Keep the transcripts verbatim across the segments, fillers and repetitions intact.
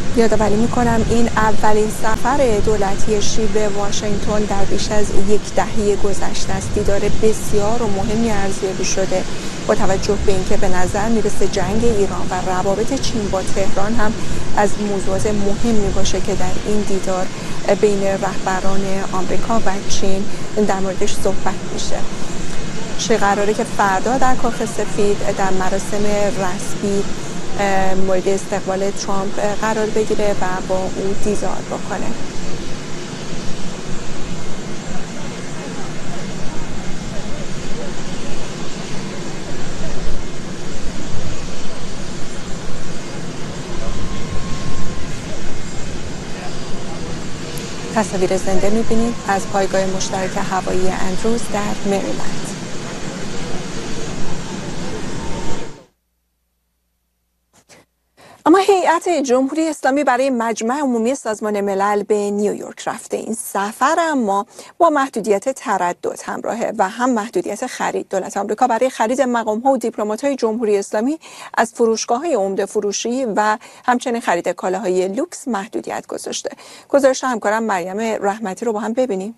یادآوری می‌کنم این اولین سفر دولتی شی به واشنگتن در بیش از یک دهه گذشته است. دیدار بسیار و مهمی ارزیابی شده با توجه به اینکه به نظر میرسه جنگ ایران و روابط چین با تهران هم از موضوعات مهمی باشه که در این دیدار بین رهبران آمریکا و چین در موردش صحبت میشه. چه قراره که فردا در کاخ سفید در مراسم رسمی مورد استقبال ترامپ قرار بگیره و با او دیدار بکنه. تصاویر زنده می‌بینید از پایگاه مشترک هوایی اندروز در مریلند. اما هیئت جمهوری اسلامی برای مجمع عمومی سازمان ملل به نیویورک رفته. این سفر اما با محدودیت تردد همراهه و هم محدودیت خرید. دولت آمریکا برای خرید مقام‌ها و دیپلمات‌های جمهوری اسلامی از فروشگاه‌های عمده فروشی و همچنین خرید کالاهای لوکس محدودیت گذاشته. گزارش همکارم مریم رحمتی رو با هم ببینیم.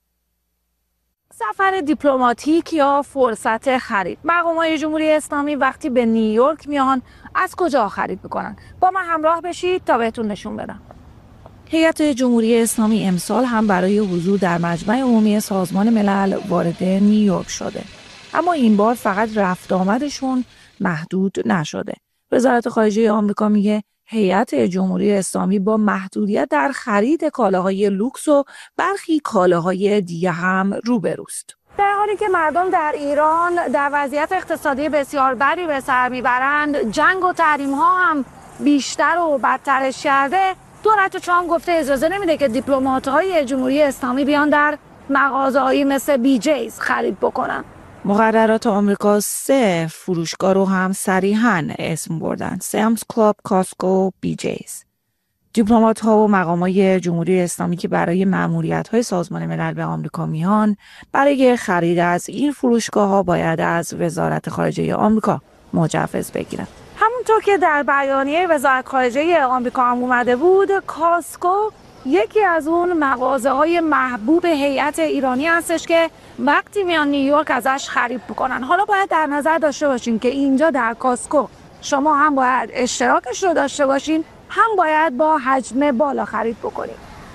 سفر دیپلماتیک یا فرصت خرید. مقام‌های جمهوری اسلامی وقتی به نیویورک میان از کجا خرید میکنن؟ با من همراه بشید تا بهتون نشون بدم. هیئت جمهوری اسلامی امسال هم برای حضور در مجمع عمومی سازمان ملل وارد نیویورک شده. اما این بار فقط رفت آمدشون محدود نشده. وزارت خارجه آمریکا میگه هیئت جمهوری اسلامی با محدودیت در خرید کالاهای لوکس و برخی کالاهای دیگه هم روبروست. در حالی که مردم در ایران در وضعیت اقتصادی بسیار بدی به سر میبرند، جنگ و تحریم ها هم بیشتر و بدترش کرده، دولت ترامپ گفته اجازه نمیده که دیپلمات های جمهوری اسلامی بیان در مغازه‌هایی مثل بی جیز خرید بکنن. مقررات آمریکا سه فروشگاه رو هم صریحاً اسم بردن: سامز کلاب، کاسکو، بی جیز. دیپلمات ها و مقام های جمهوری اسلامی که برای مأموریت های سازمان ملل به آمریکا میان، برای خرید از این فروشگاه ها باید از وزارت خارجه آمریکا مجوز بگیرن. همونطور که در بیانیه وزارت خارجه آمریکا هم اومده بود، کاسکو یکی از اون مغازه های محبوب هیئت ایرانی هستش که وقتی میان نیویورک ازش خرید بکنن. حالا باید در نظر داشته باشین که اینجا در کاسکو شما هم باید اشتراکش رو داشته باشین، هم باید با حجم بالا خرید بکنید.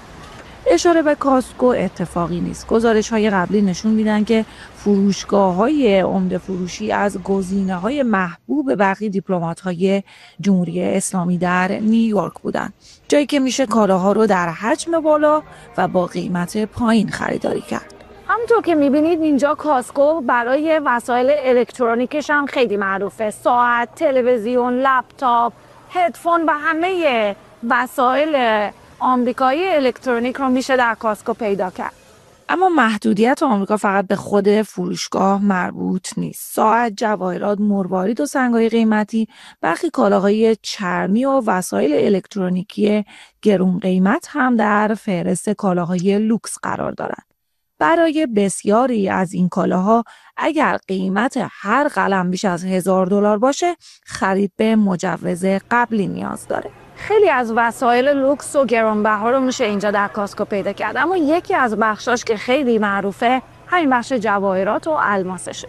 اشاره به کاسکو اتفاقی نیست. گزارش‌های قبلی نشون میدن که فروشگاه‌های عمده فروشی از گزینه‌های محبوب برخی دیپلمات‌های جمهوری اسلامی در نیویورک بودن، جایی که میشه کالاها رو در حجم بالا و با قیمت پایین خریداری کرد. همونطور که میبینید اینجا کاسکو برای وسایل الکترونیکش هم خیلی معروفه. ساعت، تلویزیون، لپتاپ، هدفون و همه وسایل آمریکایی الکترونیک رو میشه در کاسکو پیدا کرد. اما محدودیت آمریکا فقط به خود فروشگاه مربوط نیست. ساعت، جواهرات، مروارید و سنگ‌های قیمتی، برخی کالاهای چرمی و وسایل الکترونیکی گرون قیمت هم در فهرست کالاهای لوکس قرار دارند. برای بسیاری از این کالاها اگر قیمت هر قلم بیش از هزار دلار باشه، خرید به مجوز قبلی نیاز داره. خیلی از وسایل لوکس و گرانبها رو میشه اینجا در کاسکو پیدا کرد، اما یکی از بخشاش که خیلی معروفه همین بخش جواهرات و الماسشه.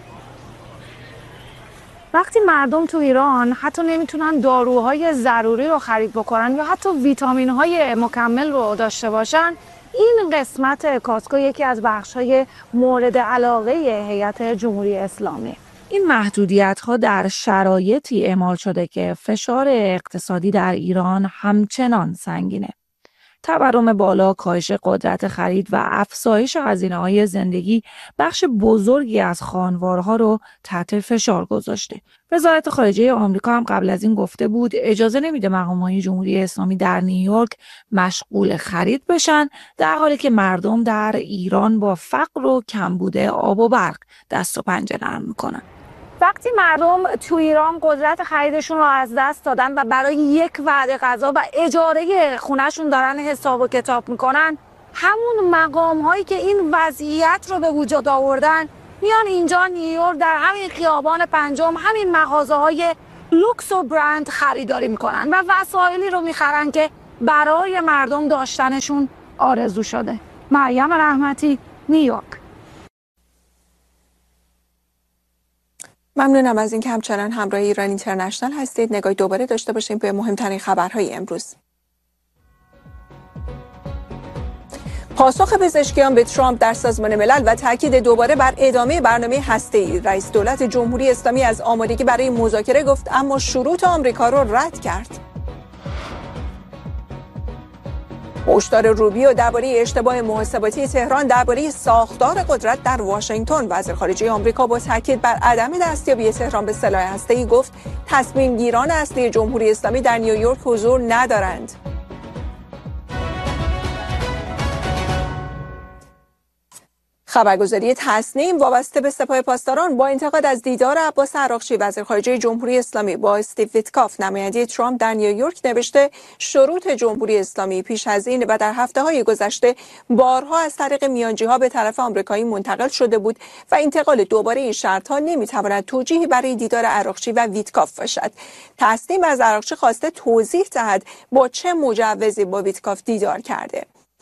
وقتی مردم تو ایران حتی نمیتونن داروهای ضروری رو خرید بکنن یا حتی ویتامین‌های مکمل رو داشته باشن، این قسمت کاسکو یکی از بخش‌های مورد علاقه هیئت جمهوری اسلامی. این محدودیت‌ها در شرایطی اعمال شده که فشار اقتصادی در ایران همچنان سنگینه. تورم بالا، کاهش قدرت خرید و افزایش هزینه‌های زندگی بخش بزرگی از خانوارها رو تحت فشار گذاشته. وزارت خارجه آمریکا هم قبل از این گفته بود اجازه نمیده مقام‌های جمهوری اسلامی در نیویورک مشغول خرید بشن، در حالی که مردم در ایران با فقر و کمبود آب و برق دست و پنجه نرم میکنن. وقتی مردم تو ایران قدرت خریدشون رو از دست دادن و برای یک وعده غذا و اجاره خونهشون دارن حساب و کتاب میکنن، همون مقام هایی که این وضعیت رو به وجود آوردن میان اینجا نیویورک در همین خیابان پنجم همین مغازه های لوکس و برند خریداری میکنن و وسایلی رو میخرن که برای مردم داشتنشون آرزو شده. مریم رحمتی، نیویورک. ممنونم از اینکه همچنان همراه ایران اینترنشنال هستید. نگاهی دوباره داشته باشیم به مهمترین خبرهای امروز. پاسخ پزشکیان به ترامپ در سازمان ملل و تاکید دوباره بر ادامه برنامه هسته‌ای. رئیس دولت جمهوری اسلامی از آمادگی برای مذاکره گفت، اما شروط آمریکا را رد کرد. هشدار روبیو درباره اشتباه محاسباتی تهران درباره ساختار قدرت در واشنگتن. وزیر خارجه آمریکا با تاکید بر عدم دستیابی تهران به سلاح هسته‌ای گفت تصمیم گیران اصلی جمهوری اسلامی در نیویورک حضور ندارند. خبرگزاری تصنیم وابسته به سپاه پاسداران با انتقاد از دیدار عباس عراقچی وزیر خارجه جمهوری اسلامی با استیو ویتکاف نماینده ترامپ در نیویورک نوشته شروط جمهوری اسلامی پیش از این و در هفته‌های گذشته بارها از طریق میانجی‌ها به طرف آمریکایی منتقل شده بود و انتقال دوباره این شرط‌ها نمی‌تواند توجیهی برای دیدار عراقچی و ویتکاف باشد. تصنیم از عراقچی خواسته توضیح دهد با چه مجوزی با ویتکاف دیدار کرده.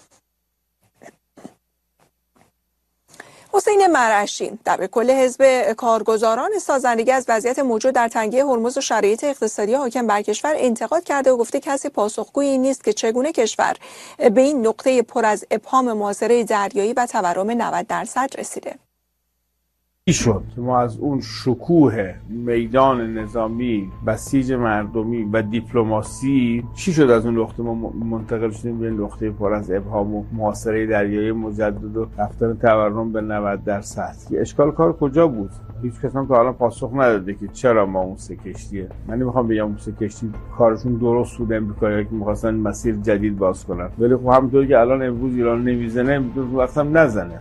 حسین مرعشی دبیرکل حزب کارگزاران سازندگی از وضعیت موجود در تنگه هرمز و شرایط اقتصادی حاکم بر کشور انتقاد کرده و گفته کسی پاسخگویی نیست که چگونه کشور به این نقطه پر از ابهام محاصره دریایی و تورم نود درصد رسیده. چی شد ما از اون شکوه میدان نظامی، بسیج مردمی و دیپلماسی، چی شد از اون نقطه ما منتقل شدیم به نقطه پر از ابهام و محاصره دریایی مجدد و رفتن تورم به نود درصد؟ اشکال کار کجا بود؟ هیچ کس هم تا الان پاسخ نداده که چرا ما اون سه کشتیه. من نمیخوام بگم اون سه کشتی کارشون درست بود، امریکایی‌ها که می‌خواستن مسیر جدید باز کنن، ولی خب همونطوری که الان امروز ایران نمیزنه میتونه وقت هم نزنه.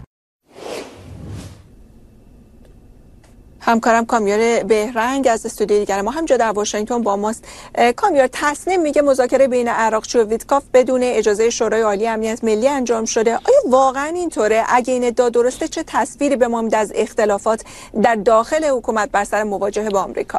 همکارم کامیار بهرنگ از استودیوی دیگر ما همجا در واشنگتن با ماست. کامیار، تصنیم میگه مذاکره بین عراقچی و ویتکاف بدون اجازه شورای عالی امنیت ملی انجام شده. آیا واقعا اینطوره؟ اگه این ادعا درسته چه تصویری به ما میده از اختلافات در داخل حکومت بر سر مواجهه با آمریکا؟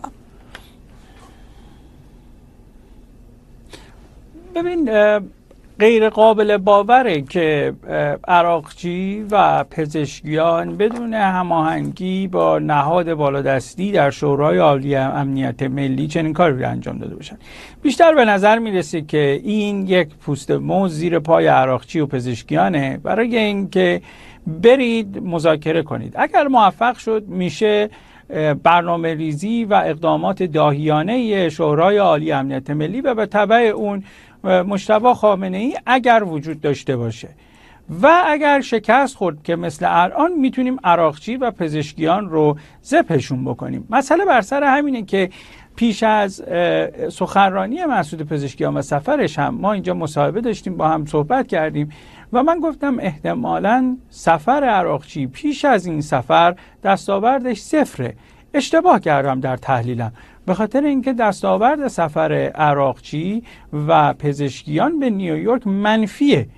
ببین، غیر قابل باوره که عراقچی و پزشکیان بدون هماهنگی با نهاد بالادستی در شورای عالی امنیت ملی چنین کاری رو انجام داده باشن. بیشتر به نظر میرسه که این یک پوست موز زیر پای عراقچی و پزشکیانه برای اینکه برید مذاکره کنید. اگر موفق شد میشه برنامه ریزی و اقدامات داهیانه شورای عالی امنیت ملی و به تبع اون مجتبی خامنه‌ای اگر وجود داشته باشه و اگر شکست خورد که مثل الان میتونیم عراقچی و پزشکیان رو ذبحشون بکنیم. مسئله بر سر همینه که پیش از سخنرانی مسعود پزشکیان و سفرش هم ما اینجا مصاحبه داشتیم، با هم صحبت کردیم و من گفتم احتمالاً سفر عراقچی پیش از این سفر دستاوردش صفره. اشتباه کردم در تحلیلم، به خاطر اینکه دستاورد سفر عراقچی و پزشکیان به نیویورک منفیه.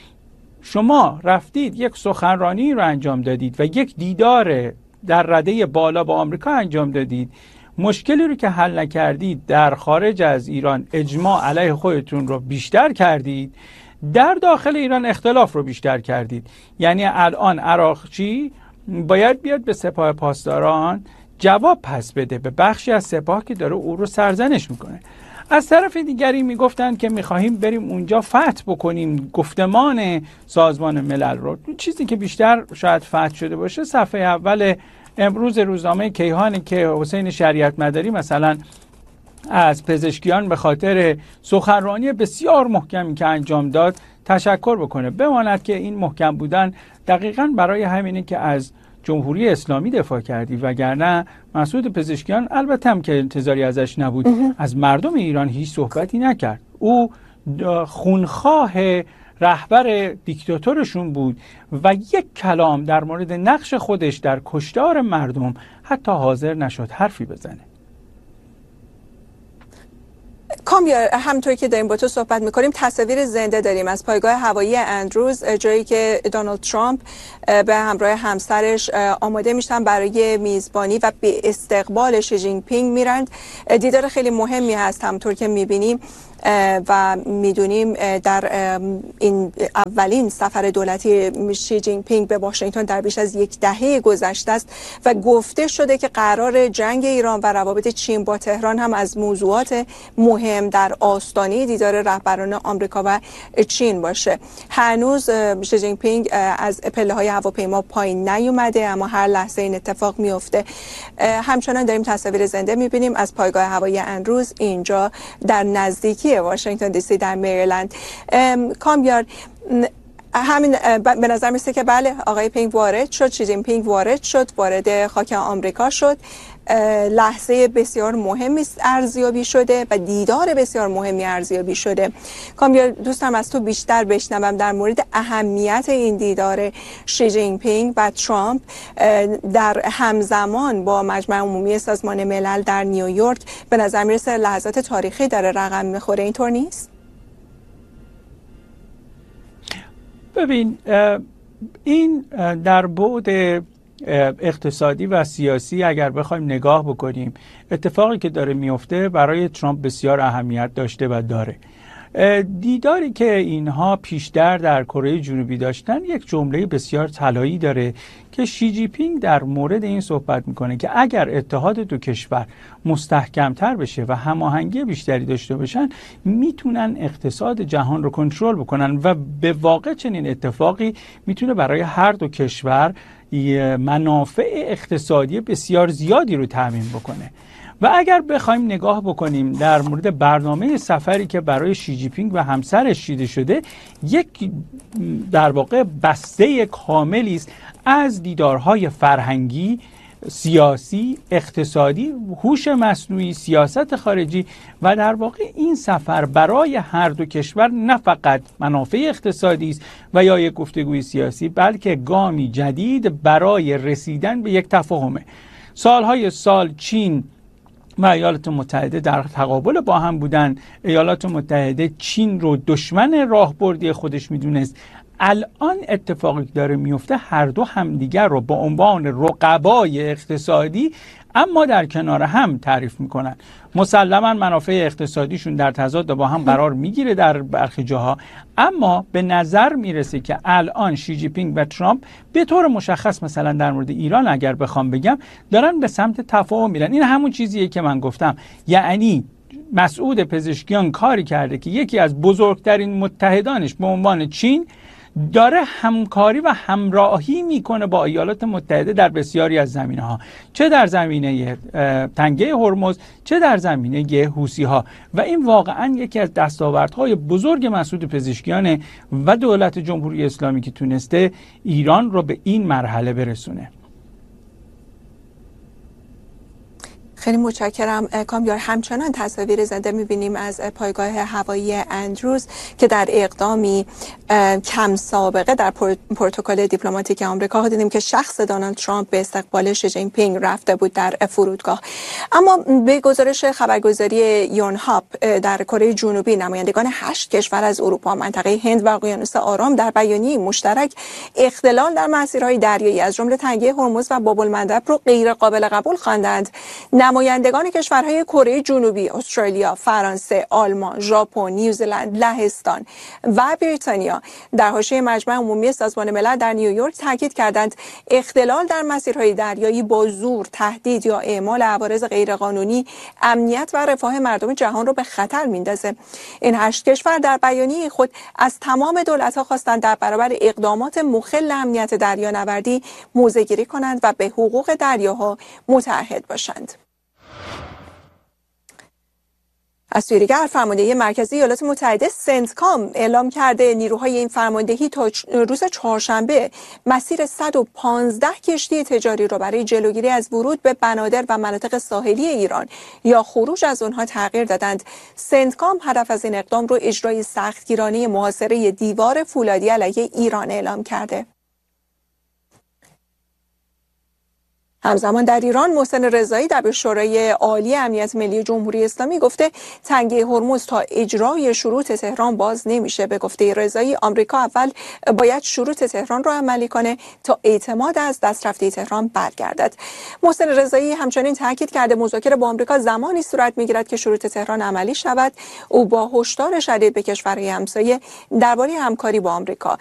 شما رفتید یک سخنرانی رو انجام دادید و یک دیدار در رده بالا با آمریکا انجام دادید، مشکلی رو که حل نکردید در خارج از ایران اجماع علیه خودتون رو بیشتر کردید، در داخل ایران اختلاف رو بیشتر کردید. یعنی الان عراقچی باید بیاد به سپاه پاسداران جواب پس بده به بخشی از سپاه که داره او رو سرزنش میکنه. از طرف دیگری میگفتن که میخواهیم بریم اونجا فتح بکنیم گفتمان سازمان ملل رو. چیزی که بیشتر شاید فتح شده باشه صفحه اول امروز روزنامه کیهان که حسین شریعت مداری مثلا از پزشکیان به خاطر سخنرانی بسیار محکمی که انجام داد تشکر بکنه. بماند که این محکم بودن دقیقاً برای همینه که از جمهوری اسلامی دفاع کردی، وگرنه مسعود پزشکیان البته هم که انتظاری ازش نبود از مردم ایران هیچ صحبتی نکرد. او خونخواه رهبر دیکتاتورشون بود و یک کلام در مورد نقش خودش در کشتار مردم حتی حاضر نشد حرفی بزنه. کامیار، همونطور که داریم با تو صحبت میکنیم تصاویر زنده داریم از پایگاه هوایی اندروز، جایی که دونالد ترامپ به همراه همسرش آماده میشن برای میزبانی و به استقبال شی جین پینگ میرند. دیدار خیلی مهمی هست همونطور که میبینیم و میدونیم در این اولین سفر دولتی شی جین پینگ به واشنگتن در بیش از یک دهه گذشته است و گفته شده که قرار جنگ ایران و روابط چین با تهران هم از موضوعات مهم در آستانه دیدار رهبران آمریکا و چین باشه. هنوز شی جین پینگ از پله های هواپیما پایین نیومده، اما هر لحظه این اتفاق میفته. همچنان داریم تصاویر زنده میبینیم از پایگاه هوایی اندروز اینجا در نزدیکی واشنگتن دی سی در مریلند. کامیار، همین به نظر میسته که بله آقای پینگ وارد شد، شی جین پینگ وارد شد، وارد خاک آمریکا شد. لحظه بسیار مهمی ارزیابی شده و دیدار بسیار مهمی ارزیابی شده. کامیار، دوستم از تو بیشتر بشنوم در مورد اهمیت این دیدار شی جین پینگ و ترامپ در همزمان با مجمع عمومی سازمان ملل در نیویورک. به نظر میرسه لحظات تاریخی داره رقم میخوره، اینطور نیست؟ ببین، این در بعد اقتصادی و سیاسی اگر بخوایم نگاه بکنیم، اتفاقی که داره میفته برای ترامپ بسیار اهمیت داشته و داره. دیداری که اینها پیشتر در کره جنوبی داشتن یک جمله بسیار طلایی داره که شی جین پینگ در مورد این صحبت میکنه که اگر اتحاد دو کشور مستحکمتر بشه و هماهنگی بیشتری داشته باشن، میتونن اقتصاد جهان رو کنترل بکنن و به واقع چنین اتفاقی میتونه برای هر دو کشور منافع اقتصادی بسیار زیادی رو تضمین بکنه. و اگر بخوایم نگاه بکنیم در مورد برنامه سفری که برای شی جین پینگ و همسرش چیده شده، یک در واقع بسته کاملی است از دیدارهای فرهنگی، سیاسی، اقتصادی، هوش مصنوعی، سیاست خارجی و در واقع این سفر برای هر دو کشور نه فقط منافع اقتصادی است و یا یک گفتگوی سیاسی، بلکه گامی جدید برای رسیدن به یک تفاهمه. سالهای سال چین و ایالات متحده در تقابل با هم بودن. ایالات متحده چین رو دشمن راهبردی خودش میدونست. الان اتفاقی که داره میفته، هر دو همدیگر رو به عنوان رقبای اقتصادی اما در کنار هم تعریف میکنن. مسلما منافع اقتصادیشون در تضاد با هم قرار میگیره در برخی جاها، اما به نظر میرسه که الان شی جین پینگ و ترامپ به طور مشخص، مثلا در مورد ایران اگر بخوام بگم، دارن به سمت تفاهم میرن. این همون چیزیه که من گفتم، یعنی مسعود پزشکیان کاری کرده که یکی از بزرگترین متحدانش به عنوان چین داره همکاری و همراهی میکنه با ایالات متحده در بسیاری از زمینه‌ها، چه در زمینه تنگه هرمز، چه در زمینه حوثی‌ها. و این واقعا یکی از دستاوردهای بزرگ مسعود پزشکیان و دولت جمهوری اسلامی که تونسته ایران رو به این مرحله برسونه. خیلی متشکرم کامیار. همچنان تصاویر زنده می‌بینیم از پایگاه هوایی اندروز که در اقدامی کم سابقه در پروتکل دیپلماتیک آمریکا دیدیم که شخص دونالد ترامپ به استقبال شی جین پینگ رفته بود در فرودگاه. اما به گزارش خبرگزاری یونهاپ در کره جنوبی، نمایندگان هشت کشور از اروپا، منطقه هند و اقیانوس آرام در بیانیه مشترک اختلال در مسیرهای دریایی از جمله تنگه هرمز و باب المندب رو غیر قابل قبول خواندند. نمایندگان کشورهای کره جنوبی، استرالیا، فرانسه، آلمان، ژاپن، نیوزلند، لهستان و بریتانیا در حاشیه مجمع عمومی سازمان ملل در نیویورک تاکید کردند اختلال در مسیرهای دریایی با زور، تهدید یا اعمال عوارض غیرقانونی امنیت و رفاه مردم جهان را به خطر میندازه. این هشت کشور در بیانیه خود از تمام دولت‌ها خواستند در برابر اقدامات مخل امنیت دریانوردی موضع‌گیری کنند و به حقوق دریاها متعهد باشند. از سوی دیگر، فرماندهی مرکزی ایالات متحده سنتکام اعلام کرده نیروهای این فرماندهی تا روز چهارشنبه مسیر صد و پانزده کشتی تجاری را برای جلوگیری از ورود به بنادر و مناطق ساحلی ایران یا خروج از آنها تغییر دادند. سنتکام هدف از این اقدام را اجرای سختگیرانه محاصره دیوار فولادی علیه ایران اعلام کرده. همزمان در ایران محسن رضایی دبیر شورای عالی امنیت ملی جمهوری اسلامی گفته تنگه هرمز تا اجرای شروط تهران باز نمیشه. به گفته رضایی آمریکا اول باید شروط تهران را عملی کنه تا اعتماد از دست رفته تهران برگردد. محسن رضایی همچنین تاکید کرده مذاکره با آمریکا زمانی صورت میگیرد که شروط تهران عملی شود. او با هشدار شدید به کشورهای همسایه درباره همکاری با آمریکا